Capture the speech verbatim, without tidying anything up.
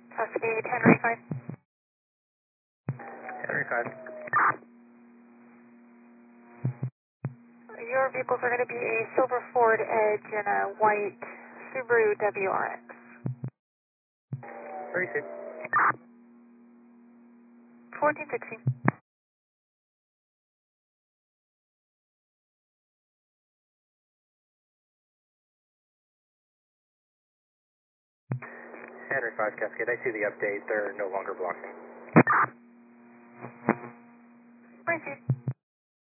Cascade, Henry five. Henry five. Your vehicles are going to be a silver Ford Edge and a white Subaru W R X. thirty-six. fourteen sixteen. Henry five Cascade, I see the update. They're no longer blocking. Proceed.